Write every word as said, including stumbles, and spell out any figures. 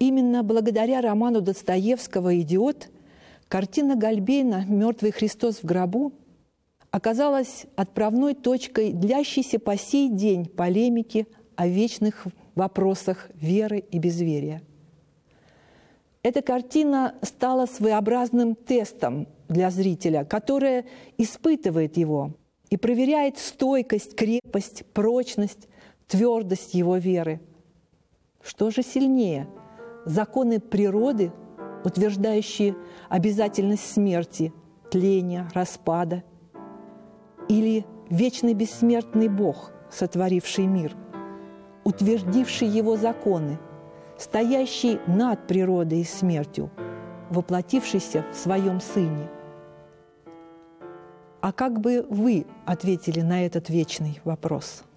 Именно благодаря роману Достоевского «Идиот» картина Гольбейна «Мертвый Христос в гробу» оказалась отправной точкой длящейся по сей день полемики о вечных вопросах веры и безверия. Эта картина стала своеобразным тестом для зрителя, который испытывает его и проверяет стойкость, крепость, прочность, твердость его веры. Что же сильнее? Законы природы, утверждающие обязательность смерти, тления, распада, или вечный бессмертный Бог, сотворивший мир, утвердивший его законы, стоящий над природой и смертью, воплотившийся в своем Сыне? А как бы вы ответили на этот вечный вопрос?